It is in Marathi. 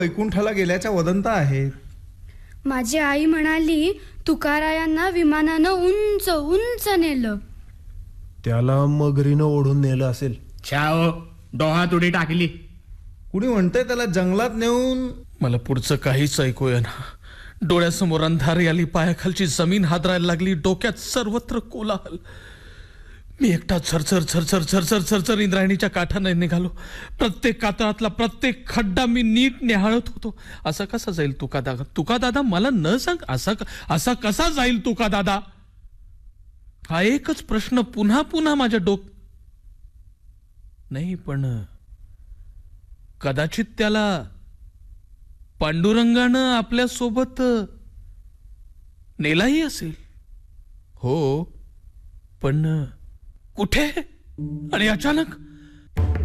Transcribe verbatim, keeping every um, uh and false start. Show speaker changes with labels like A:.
A: वैकुंठाला गेल्याच्या वदंता आहेत.
B: माझी आई म्हणाली तुकारायांना विमानानं उंच उंच नेलं.
C: त्याला मगरीनं ओढून नेलं असेल.
D: छाओ डोहात उडी टाकली.
A: कुणी म्हणतंय त्याला जंगलात नेऊन.
E: मला पुढचं काहीच ऐकू ना. डोळ्यासमोर अंधार आली, पायाखालची जमीन हादरायला लागली, डोक्यात सर्वत्र कोलाहल. मी एकटा झरझर झरझर झरझर झरझर इंद्रायणीच्या काठाने निघालो. प्रत्येक कातळातला प्रत्येक खड्डा मी नीट निहाळत होतो. असा कसा जाईल तुका दादा? तुका दादा मला न सांग, असा असा कसा जाईल तुका दादा? हा एकच प्रश्न पुन्हा पुन्हा माझ्या डोक नाही. पण कदाचित त्याला पांडुरंगानं आपल्या सोबत नेलाही असेल. हो, पण कुठे आणि अचानक?